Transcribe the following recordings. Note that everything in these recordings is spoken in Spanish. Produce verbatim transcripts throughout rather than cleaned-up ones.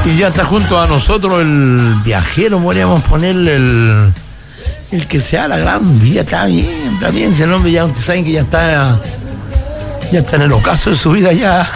Y ya está junto a nosotros el viajero, podríamos ponerle el, el que sea la gran vida. Está bien, está bien, ese nombre ya ustedes saben que ya está, ya está en el ocaso de su vida ya.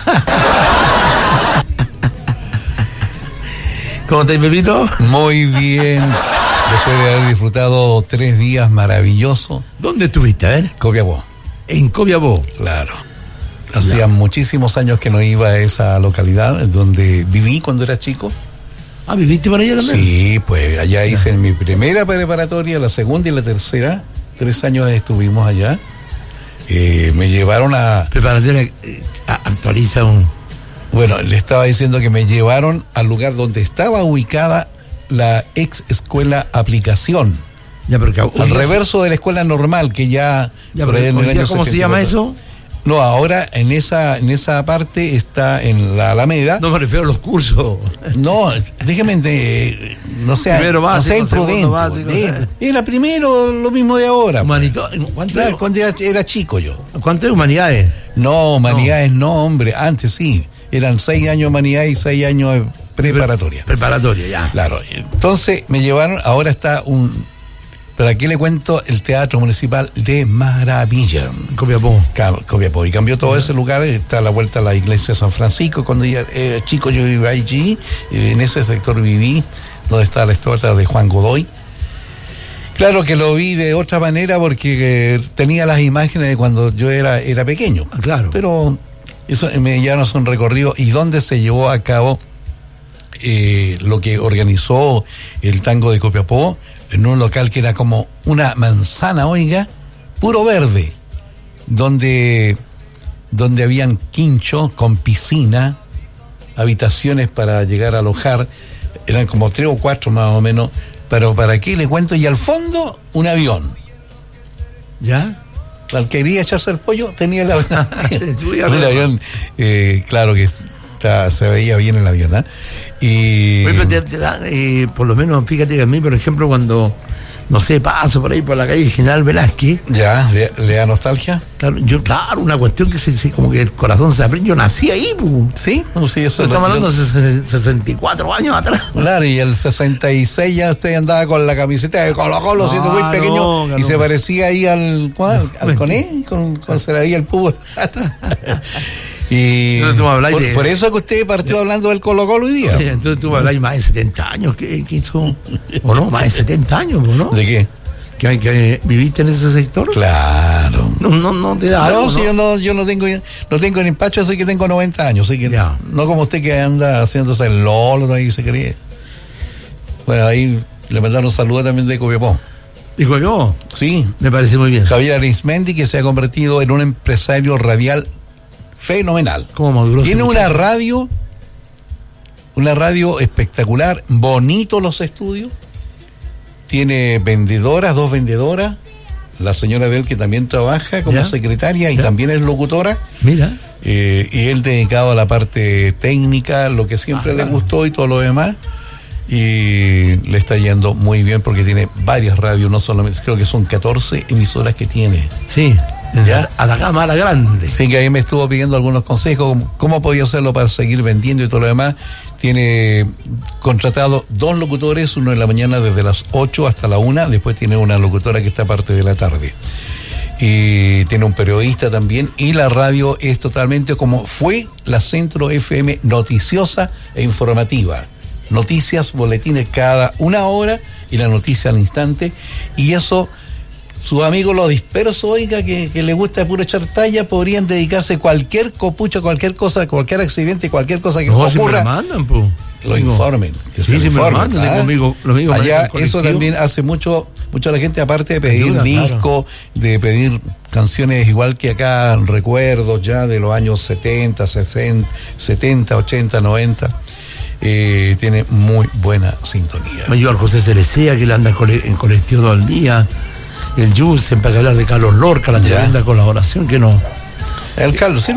¿Cómo estás, Pepito? Muy bien. Después de haber disfrutado tres días maravillosos. ¿Dónde estuviste? A ver. Copiapó. En Copiapó. Claro. Hacía claro. muchísimos años que no iba a esa localidad donde viví cuando era chico. Ah, ¿viviste por allá también? Sí, pues allá hice en mi primera preparatoria, la segunda y la tercera. Tres años estuvimos allá. Eh, me llevaron a... Preparatoria, eh, actualiza un... Bueno, le estaba diciendo que me llevaron al lugar donde estaba ubicada la ex escuela Aplicación. Ya, pero que, al reverso de la escuela normal, que ya... ya pero en el año ¿cómo se llama eso? No, ahora en esa en esa parte está en la Alameda. No me refiero a los cursos. No, déjeme, de, no sea, primero básico, no sea imprudente. Básico, de, era primero lo mismo de ahora. Humanito, ¿cuánto claro, cuando era, era chico yo. ¿Cuánto es humanidades? No, humanidades no. no, hombre, antes sí. Eran seis años humanidades y seis años preparatoria. Preparatoria, ya. Claro, entonces me llevaron, ahora está un... Pero aquí le cuento el Teatro Municipal de Maravilla. Copiapó. Copiapó. Y cambió todo ese lugar, está a la vuelta a la iglesia de San Francisco. Cuando yo era chico yo vivía allí, en ese sector viví, donde está la estatua de Juan Godoy. Claro que lo vi de otra manera porque eh, tenía las imágenes de cuando yo era, era pequeño. Ah, claro. Pero eso me llevaron a un recorrido y donde se llevó a cabo eh, lo que organizó el tango de Copiapó, en un local que era como una manzana, oiga, puro verde, donde, donde habían quincho con piscina, habitaciones para llegar a alojar, eran como tres o cuatro más o menos, pero para qué le cuento, y al fondo un avión. ¿Ya? Al que quería echarse el pollo tenía el avión. el avión, eh, claro que está, se veía bien el avión, ¿eh? Y... Oye, te, te da, eh, por lo menos, fíjate que a mí, por ejemplo, cuando, no sé, paso por ahí por la calle General Velázquez. ¿Ya? ¿Le, le da nostalgia? Claro, yo, claro, una cuestión que se, se, como que el corazón se abre. Yo nací ahí, pues. ¿Sí? No, sí, eso estamos hablando de sesenta y cuatro años atrás. Claro, y el sesenta y seis ya usted andaba con la camiseta de Colo Colo, siendo muy pequeño, no, no, y se parecía ahí al, ¿cuál? al Coné, con, con se le veía el pubo. Y entonces tú me habláis por, de... por eso que usted partió hablando del Colo Colo hoy día. Oye, entonces tú me habláis más de setenta años que, que hizo, o no, más de setenta años, ¿no? ¿De qué? ¿Que, que viviste en ese sector? Claro. No, no, no te da no, algo, si ¿no? yo no, yo no tengo, no tengo en empacho, así que tengo noventa años, así que ya. No como usted que anda haciéndose el lolo ahí se cree. Bueno, ahí le mandaron un saludo también de Copiapó. ¿Dijo yo? Sí. Me parece muy bien. Javier Arismendi, que se ha convertido en un empresario radial fenomenal. ¿Cómo maduró? Tiene una radio, una radio espectacular, bonito los estudios. Tiene vendedoras, dos vendedoras. La señora de él que también trabaja como ¿Ya? secretaria y ¿Ya? también es locutora. Mira. Eh, y él dedicado a la parte técnica, lo que siempre ah, le claro. gustó y todo lo demás. Y le está yendo muy bien porque tiene varias radios, no solamente, creo que son catorce emisoras que tiene. Sí. ¿Ya? A la cámara grande. Sí, que ahí me estuvo pidiendo algunos consejos, cómo podía hacerlo para seguir vendiendo y todo lo demás. Tiene contratado dos locutores, uno en la mañana desde las ocho hasta la una, después tiene una locutora que está parte de la tarde. Y tiene un periodista también, y la radio es totalmente como fue la Centro F M, noticiosa e informativa. Noticias, boletines cada una hora y la noticia al instante, y eso... Sus amigos los dispersos, oiga, que, que les gusta puro echar talla, podrían dedicarse cualquier copucho, cualquier cosa, cualquier accidente, cualquier cosa que no, ocurra. Si me lo mandan, pues. Lo informen. Que sí, se sí, informen, me lo mandan. ¿ah? Tengo amigo, los amigos allá eso también hace mucho, mucho a la gente, aparte de pedir Ayuda, disco, claro. de pedir canciones igual que acá, recuerdos ya de los años setenta, sesenta, setenta, ochenta, noventa. Eh, tiene muy buena sintonía. Me ayuda al José Cerecea, que le anda en colectivo todo el día. El Jules, para hablar de Carlos Lorca, la tremenda colaboración que no. El Carlos, sí.